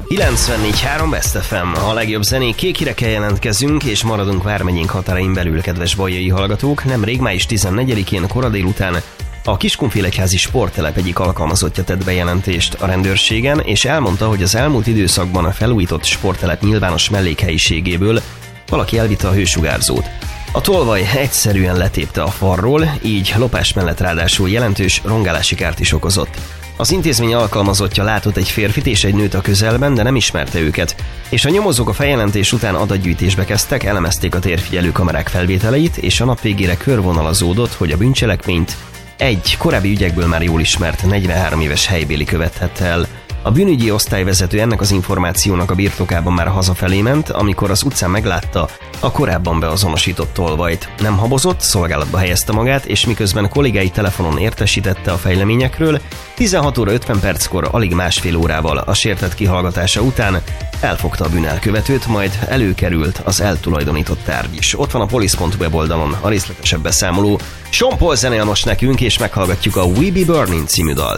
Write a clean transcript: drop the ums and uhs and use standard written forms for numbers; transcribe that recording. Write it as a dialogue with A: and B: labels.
A: 94.3 Best FM, a legjobb zenék Kékhirekkel jelentkezünk, és maradunk vármegyénk határain belül, kedves baljai hallgatók. Nemrég, május 14-én kora délután a Kiskunfélegyházi sporttelep egyik alkalmazottja tett bejelentést a rendőrségen, és elmondta, hogy az elmúlt időszakban a felújított sporttelep nyilvános mellékhelyiségéből valaki elvitte a hősugárzót. A tolvaj egyszerűen letépte a falról, így lopás mellett ráadásul jelentős rongálási kárt is okozott. Az intézmény alkalmazottja látott egy férfit és egy nőt a közelben, de nem ismerte őket, és a nyomozók a feljelentés után adatgyűjtésbe kezdtek, elemezték a térfigyelő kamerák felvételeit, és a nap végére körvonalazódott, hogy a bűncselekményt egy korábbi ügyekből már jól ismert 43 éves helybéli követhette el. A bűnügyi osztályvezető ennek az információnak a birtokában már hazafelé ment, amikor az utcán meglátta a korábban beazonosított tolvajt. Nem habozott, szolgálatba helyezte magát, és miközben kollégái telefonon értesítette a fejleményekről, 16 óra 50 perckor, alig másfél órával a sértett kihallgatása után elfogta a bűnelkövetőt, majd előkerült az eltulajdonított tárgy is. Ott van a police.hu weboldalon a részletesebb beszámoló. Sean Paul zenél most nekünk, és meghallgatjuk a We Be Burning című dalt.